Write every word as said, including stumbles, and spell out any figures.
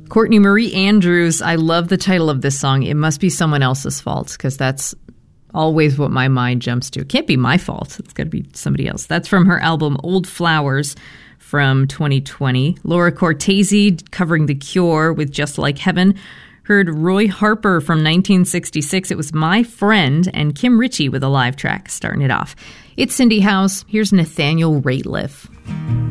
Courtney Marie Andrews, I love the title of this song. It must be someone else's fault, because that's always what my mind jumps to. It can't be my fault. It's got to be somebody else. That's from her album Old Flowers from twenty twenty. Laura Cortese covering The Cure with Just Like Heaven. Heard Roy Harper from nineteen sixty-six. It was My Friend, and Kim Ritchie with a live track starting it off. It's Cindy House. Here's Nathaniel Rateliff.